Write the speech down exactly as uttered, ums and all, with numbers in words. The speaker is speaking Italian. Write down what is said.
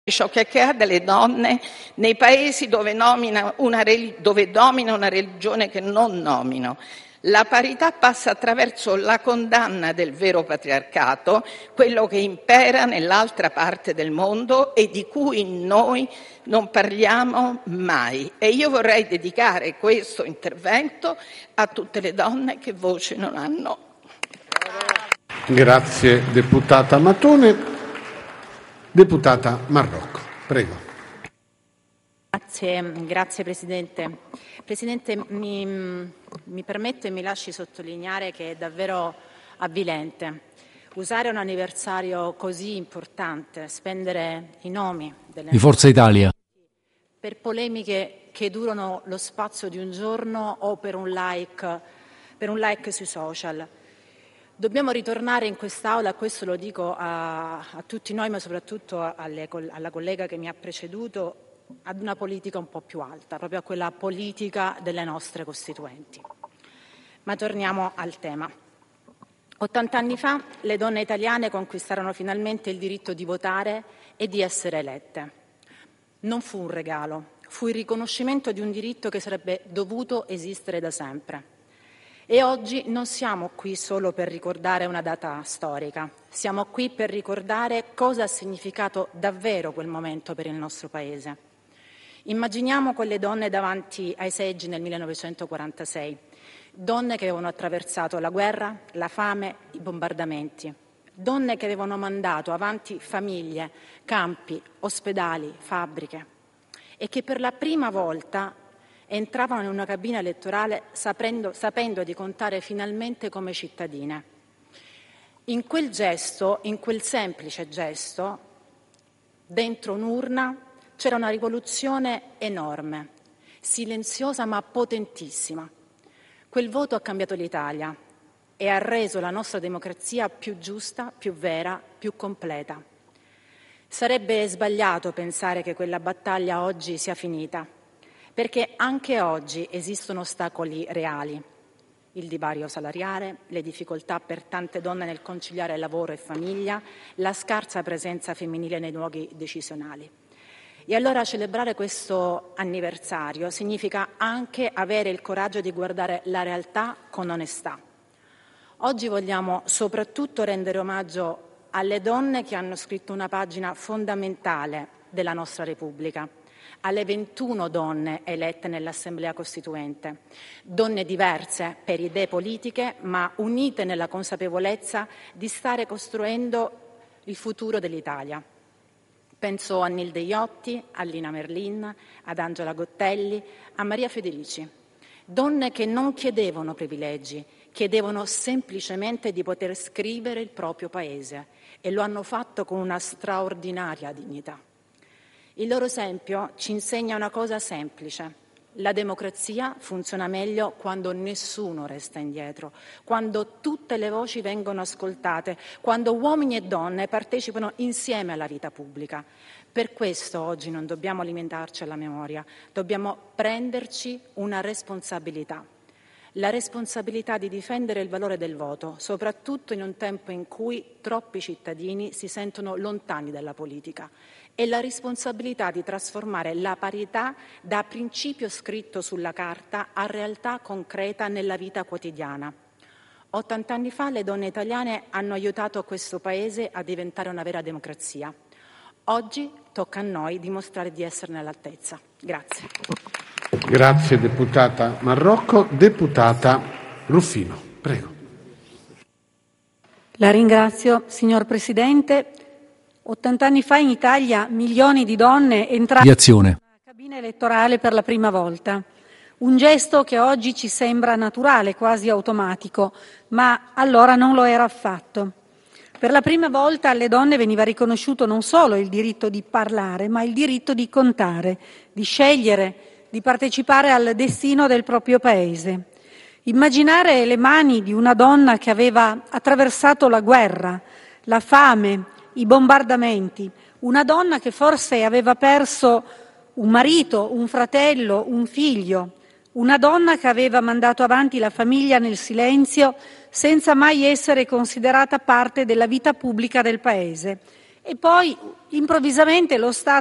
ciò che accade alle donne nei paesi dove, nomina una, dove domina una religione che non nomino. La parità passa attraverso la condanna del vero patriarcato, quello che impera nell'altra parte del mondo e di cui noi non parliamo mai. E io vorrei dedicare questo intervento a tutte le donne che voce non hanno. Grazie deputata Mattone. Deputata Marrocco, prego. Grazie, grazie Presidente. Presidente, mi, mi permetto e mi lasci sottolineare che è davvero avvilente usare un anniversario così importante, spendere i nomi delle di Forza Italia per polemiche che durano lo spazio di un giorno o per un like, per un like sui social. Dobbiamo ritornare in quest'Aula, questo lo dico a, a tutti noi, ma soprattutto alle, alla collega che mi ha preceduto, ad una politica un po' più alta, proprio a quella politica delle nostre costituenti. Ma torniamo al tema. ottant'anni fa le donne italiane conquistarono finalmente il diritto di votare e di essere elette. Non fu un regalo, fu il riconoscimento di un diritto che sarebbe dovuto esistere da sempre. E oggi non siamo qui solo per ricordare una data storica, siamo qui per ricordare cosa ha significato davvero quel momento per il nostro Paese. Immaginiamo quelle donne davanti ai seggi nel millenovecentoquarantasei, donne che avevano attraversato la guerra, la fame, i bombardamenti, donne che avevano mandato avanti famiglie, campi, ospedali, fabbriche e che per la prima volta entravano in una cabina elettorale sapendo, sapendo di contare finalmente come cittadine. In quel gesto, in quel semplice gesto, dentro un'urna c'era una rivoluzione enorme, silenziosa ma potentissima. Quel voto ha cambiato l'Italia e ha reso la nostra democrazia più giusta, più vera, più completa. Sarebbe sbagliato pensare che quella battaglia oggi sia finita, perché anche oggi esistono ostacoli reali, il divario salariale, le difficoltà per tante donne nel conciliare lavoro e famiglia, la scarsa presenza femminile nei luoghi decisionali. E allora celebrare questo anniversario significa anche avere il coraggio di guardare la realtà con onestà. Oggi vogliamo soprattutto rendere omaggio alle donne che hanno scritto una pagina fondamentale della nostra Repubblica, alle ventuno donne elette nell'Assemblea Costituente, donne diverse per idee politiche ma unite nella consapevolezza di stare costruendo il futuro dell'Italia. Penso a Nilde Iotti, a Lina Merlin, ad Angela Gottelli, a Maria Federici, donne che non chiedevano privilegi, chiedevano semplicemente di poter scrivere il proprio Paese e lo hanno fatto con una straordinaria dignità. Il loro esempio ci insegna una cosa semplice: la democrazia funziona meglio quando nessuno resta indietro, quando tutte le voci vengono ascoltate, quando uomini e donne partecipano insieme alla vita pubblica. Per questo oggi non dobbiamo limitarci alla memoria, dobbiamo prenderci una responsabilità. La responsabilità di difendere il valore del voto, soprattutto in un tempo in cui troppi cittadini si sentono lontani dalla politica, e la responsabilità di trasformare la parità da principio scritto sulla carta a realtà concreta nella vita quotidiana. Ottant'anni fa le donne italiane hanno aiutato questo Paese a diventare una vera democrazia. Oggi tocca a noi dimostrare di esserne all'altezza. Grazie. Grazie deputata Marrocco. Deputata Ruffino, prego. La ringrazio, signor Presidente. Ottant'anni fa in Italia milioni di donne entrarono in una cabina elettorale per la prima volta. Un gesto che oggi ci sembra naturale, quasi automatico, ma allora non lo era affatto. Per la prima volta alle donne veniva riconosciuto non solo il diritto di parlare, ma il diritto di contare, di scegliere, di partecipare al destino del proprio Paese. Immaginare le mani di una donna che aveva attraversato la guerra, la fame, i bombardamenti, una donna che forse aveva perso un marito, un fratello, un figlio, una donna che aveva mandato avanti la famiglia nel silenzio senza mai essere considerata parte della vita pubblica del Paese. E poi improvvisamente lo Stato